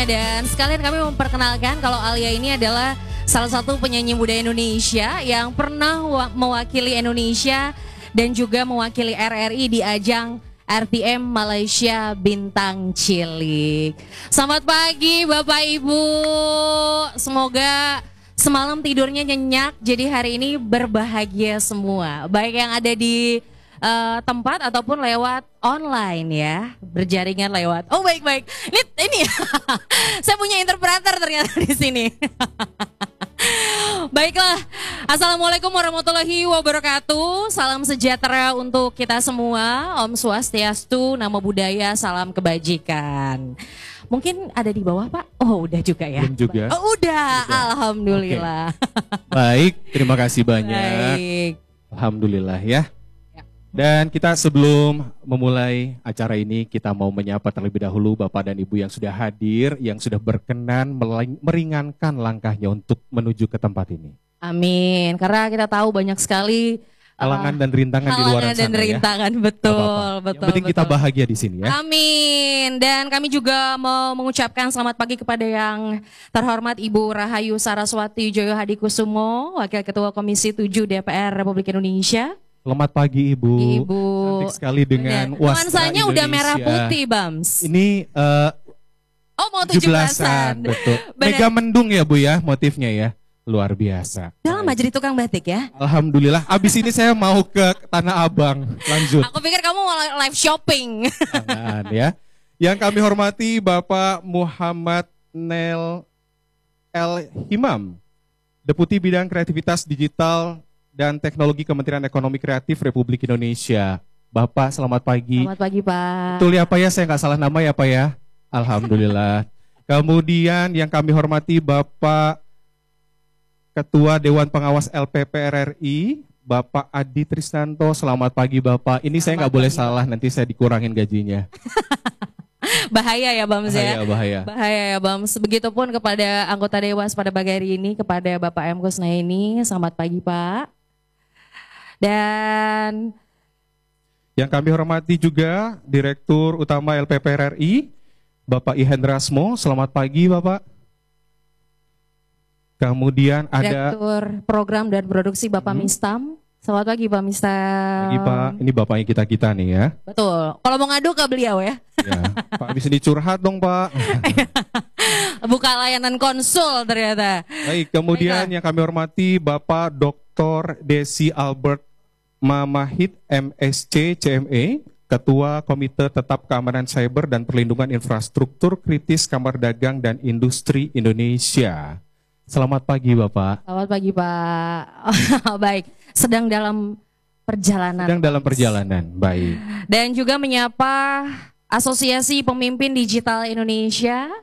Dan sekalian kami memperkenalkan kalau Alia ini adalah salah satu penyanyi muda Indonesia yang pernah mewakili Indonesia dan juga mewakili RRI di ajang RTM Malaysia Bintang Cilik. Selamat pagi Bapak Ibu, semoga semalam tidurnya nyenyak, jadi hari ini berbahagia semua. Baik yang ada di tempat ataupun lewat online ya, berjaringan lewat. Oh baik-baik, ini saya punya interpreter ternyata di sini. Baiklah, assalamualaikum warahmatullahi wabarakatuh. Salam sejahtera untuk kita semua. Om Swastiastu, Namo Buddhaya, salam kebajikan. Mungkin ada di bawah Pak? Oh udah juga ya? Belum juga. Oh udah, alhamdulillah. Okay. Baik, terima kasih banyak. Baik. Alhamdulillah ya. Dan kita sebelum memulai acara ini, kita mau menyapa terlebih dahulu Bapak dan Ibu yang sudah hadir, yang sudah berkenan meringankan langkahnya untuk menuju ke tempat ini. Amin, karena kita tahu banyak sekali halangan dan rintangan di luar sana dan rintangan, ya. Betul, betul. Yang penting kita bahagia di sini ya. Amin. Dan kami juga mau mengucapkan selamat pagi kepada yang terhormat Ibu Rahayu Saraswati Joyo Hadikusumo, Wakil Ketua Komisi 7 DPR Republik Indonesia. Selamat pagi Ibu. Ibu. Cantik sekali dengan wastra nuansanya udah merah putih, Bams. Ini mau 17-an. Betul. Mega mendung ya Bu ya motifnya ya. Luar biasa. Udah lama jadi tukang batik ya? Alhamdulillah. Abis ini saya mau ke Tanah Abang. Lanjut. Aku pikir kamu mau live shopping. Jangan ya. Yang kami hormati Bapak Muhammad Nel El Himam, Deputi Bidang Kreativitas Digital dan Teknologi Kementerian Ekonomi Kreatif Republik Indonesia. Bapak selamat pagi. Selamat pagi Pak. Betul ya Pak ya, saya nggak salah nama ya Pak ya. Alhamdulillah. Kemudian yang kami hormati Bapak Ketua Dewan Pengawas LPP RRI, Bapak Adi Trisnanto. Selamat pagi Bapak. Ini saya nggak boleh salah, nanti saya dikurangin gajinya. Bahaya ya Bams ya. Bahaya. Bahaya ya Bams. Begitupun kepada anggota Dewas pada pagi hari ini, kepada Bapak M. Kusnaini. Selamat pagi Pak. Dan yang kami hormati juga Direktur Utama LPP RRI, Bapak Ihendrasmo. Selamat pagi Bapak. Kemudian ada Direktur Program dan Produksi Bapak Mistam. Selamat pagi Pak Mistam. Pagi Pak, ini bapaknya kita nih ya. Betul, kalau mau ngadu ke beliau ya. Ya, Pak bisa dicurhat dong Pak. Buka layanan konsul ternyata. Baik, kemudian yang kami hormati Bapak Dr. Desi Albert Mamahid MSc CME, Ketua Komite Tetap Keamanan Cyber dan Perlindungan Infrastruktur Kritis Kamar Dagang dan Industri Indonesia. Selamat pagi Bapak. Selamat pagi Pak. Baik, sedang dalam perjalanan. Sedang dalam perjalanan, baik. Dan juga menyapa Asosiasi Pemimpin Digital Indonesia,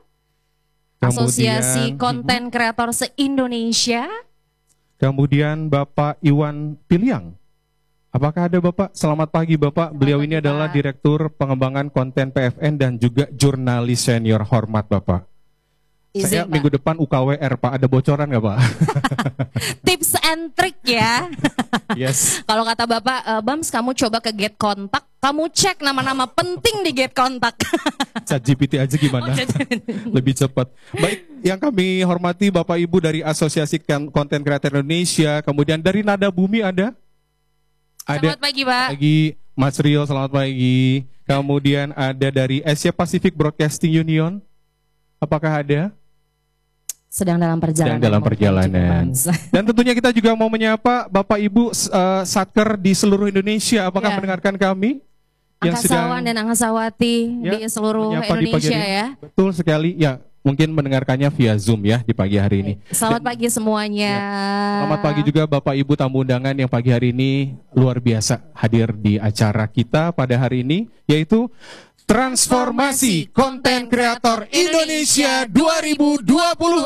Asosiasi Konten Kreator se-Indonesia. Kemudian Bapak Iwan Piliang. Apakah ada Bapak? Selamat pagi Bapak. Beliau ini adalah Direktur Pengembangan Konten PFN dan juga jurnalis senior. Hormat Bapak. Saya minggu depan UKWR Pak, ada bocoran nggak Pak? Tips and trick ya. Yes. Kalau kata Bapak, Bams kamu coba ke Get Kontak, kamu cek nama-nama penting di Get Kontak. ChatGPT aja gimana? Lebih cepat. Baik, yang kami hormati Bapak Ibu dari Asosiasi Konten Kreator Indonesia, kemudian dari Nada Bumi ada? Selamat pagi Pak. Pagi Mas Rio, selamat pagi. Kemudian ada dari Asia Pacific Broadcasting Union. Apakah ada? Sedang dalam perjalanan. Sedang dalam perjalanan. Dan tentunya kita juga mau menyapa Bapak Ibu Satker di seluruh Indonesia. Apakah mendengarkan kami? Angkasawan dan Angkasawati di seluruh Indonesia ya. Betul sekali. Ya, mungkin mendengarkannya via Zoom ya di pagi hari ini. Selamat pagi semuanya. Selamat pagi juga Bapak Ibu tamu undangan yang pagi hari ini luar biasa hadir di acara kita pada hari ini, yaitu Transformasi Konten Kreator Indonesia 2026.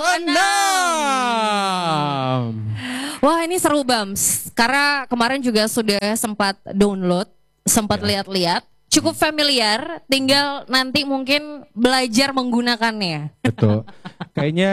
Wah ini seru Bams, karena kemarin juga sudah sempat download, sempat lihat-lihat, cukup familiar, tinggal nanti mungkin belajar menggunakannya. Betul, kayaknya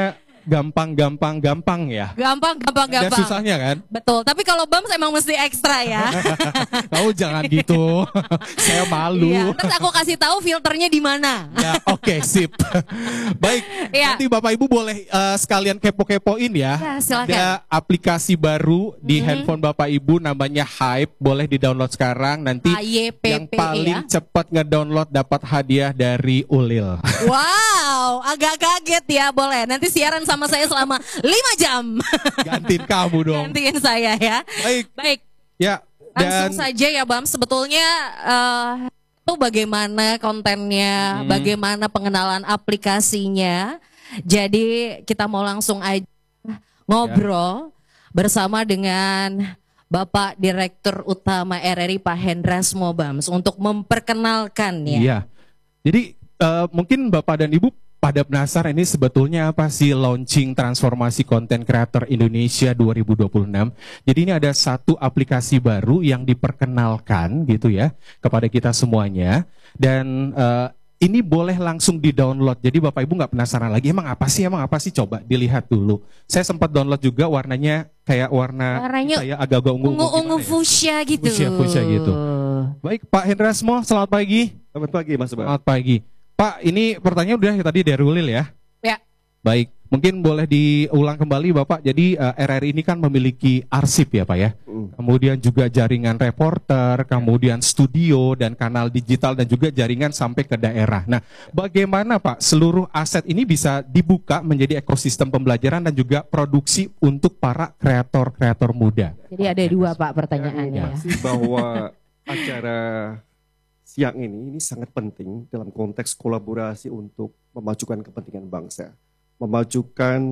gampang ya. Gampang. Ada susahnya kan? Betul. Tapi kalau Bams emang mesti ekstra ya. Tahu jangan gitu. Saya malu. Iya, terus aku kasih tahu filternya di mana. Ya, oke, sip. Baik. Iya. Nanti Bapak Ibu boleh sekalian kepo-kepoin ya. Ya, silakan. Ada aplikasi baru di handphone Bapak Ibu namanya Hype, boleh di-download sekarang. Nanti HYPP yang paling ya. cepat nge-download dapat hadiah dari Ulil. Wow, agak kaget ya. Boleh. Nanti siaran sama saya selama 5 jam. Gantiin kamu dong. Gantiin saya ya. Baik. Ya, Langsung saja ya Bam. Sebetulnya itu bagaimana kontennya, bagaimana pengenalan aplikasinya. Jadi kita mau langsung aja ngobrol bersama dengan Bapak Direktur Utama RRI Pak Hendrasmo Bams untuk memperkenalkan ya. Iya. Jadi mungkin Bapak dan Ibu pada penasaran ini sebetulnya apa sih launching transformasi konten kreator Indonesia 2026. Jadi ini ada satu aplikasi baru yang diperkenalkan gitu ya kepada kita semuanya. Dan ini boleh langsung di-download. Jadi Bapak Ibu nggak penasaran lagi, emang apa sih? Coba dilihat dulu. Saya sempat download juga, warnanya kayak warnanya kayak agak-agak ungu fuchsia gitu. Fuchsia gitu. Baik, Pak Hendrasmo, selamat pagi. Selamat pagi Mas Bang. Selamat pagi. Pak, ini pertanyaan udah tadi dari Ulil ya? Ya. Baik, mungkin boleh diulang kembali Bapak. Jadi RRI ini kan memiliki arsip ya Pak ya. Kemudian juga jaringan reporter, kemudian studio dan kanal digital dan juga jaringan sampai ke daerah. Nah, bagaimana Pak seluruh aset ini bisa dibuka menjadi ekosistem pembelajaran dan juga produksi untuk para kreator-kreator muda? Jadi ada dua Pak pertanyaannya ya. Bahwa acara siang ini sangat penting dalam konteks kolaborasi untuk memajukan kepentingan bangsa. Memajukan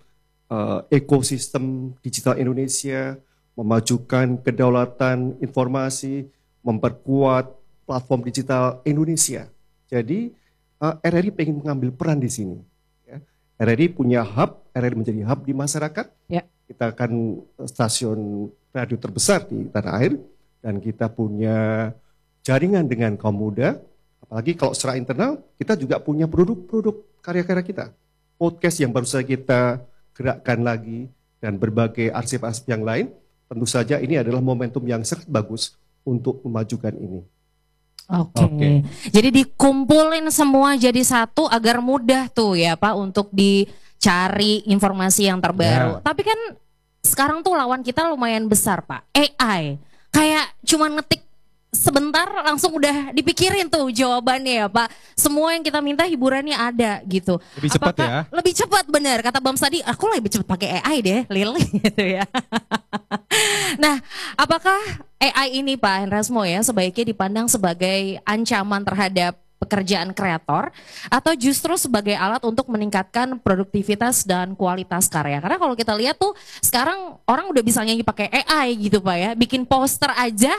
ekosistem digital Indonesia, memajukan kedaulatan informasi, memperkuat platform digital Indonesia. Jadi RRI ingin mengambil peran di sini. Ya. RRI punya hub, RRI menjadi hub di masyarakat. Ya. Kita akan stasiun radio terbesar di tanah air dan kita punya jaringan dengan kaum muda. Apalagi kalau secara internal kita juga punya produk-produk karya-karya kita. Podcast yang baru saja kita gerakkan lagi dan berbagai arsip-arsip yang lain, tentu saja ini adalah momentum yang sangat bagus untuk memajukan ini. Oke. Jadi dikumpulin semua jadi satu agar mudah tuh ya Pak untuk dicari informasi yang terbaru. Tapi kan sekarang tuh lawan kita lumayan besar Pak, AI. Kayak cuman ngetik sebentar langsung udah dipikirin tuh jawabannya ya Pak. Semua yang kita minta hiburannya ada gitu. Lebih cepat ya? Lebih cepat benar. Kata Bams tadi, aku lebih cepat pakai AI deh, Lil gitu ya. Nah, apakah AI ini Pak Hendrasmo ya sebaiknya dipandang sebagai ancaman terhadap pekerjaan kreator atau justru sebagai alat untuk meningkatkan produktivitas dan kualitas karya? Karena kalau kita lihat tuh sekarang orang udah bisa nyanyi pakai AI gitu Pak ya, bikin poster aja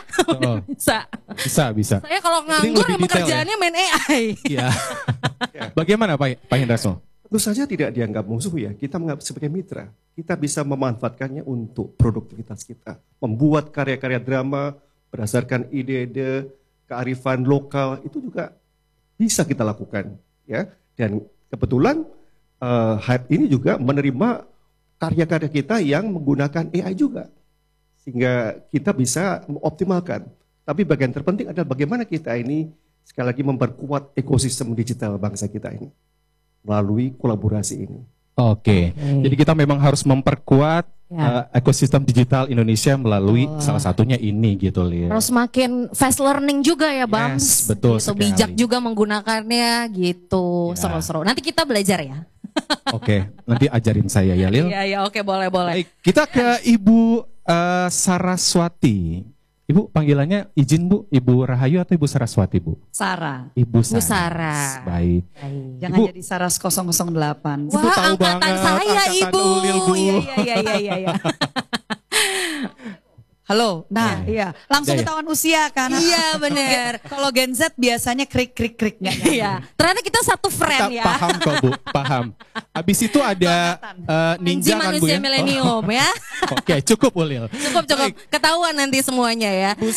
bisa. Saya kalau nganggur pekerjaannya main AI. Iya. Bagaimana Pak Hendrasmo? Tentu saja tidak dianggap musuh ya, kita menganggap sebagai mitra. Kita bisa memanfaatkannya untuk produktivitas kita, membuat karya-karya drama berdasarkan ide-ide kearifan lokal itu juga bisa kita lakukan ya, dan kebetulan Hype ini juga menerima karya-karya kita yang menggunakan AI juga, sehingga kita bisa mengoptimalkan. Tapi bagian terpenting adalah bagaimana kita ini sekali lagi memperkuat ekosistem digital bangsa kita ini melalui kolaborasi ini. Oke. Jadi kita memang harus memperkuat ekosistem digital Indonesia melalui salah satunya ini gitu Lil. Harus makin fast learning juga ya Bams. Yes, betul gitu, bijak juga menggunakannya gitu. Seru-seru. Nanti kita belajar ya. Oke, nanti ajarin saya ya Lil. Iya, oke, boleh. Baik, kita ke Ibu Saraswati. Ibu panggilannya izin Bu, Ibu Rahayu atau Ibu Saraswati Bu? Sarah. Ibu Bu Sarah. Sarah. Baik. Jangan Ibu, jadi Saras 008. Wah, Ibu tahu angkatan banget, saya angkatan Ibu. Ulil, Bu. Iya. Halo. Nah, iya. Langsung Ya. ketahuan usia kan. Iya, bener. Kalau Gen Z biasanya krik enggak. Iya. Ternyata kita satu friend ya. Paham kok Bu, paham. Habis itu ada ninja kan Bu manusia ya? milenium ya. Oke, cukup Ulil. Cukup. Ketahuan nanti semuanya ya. Bu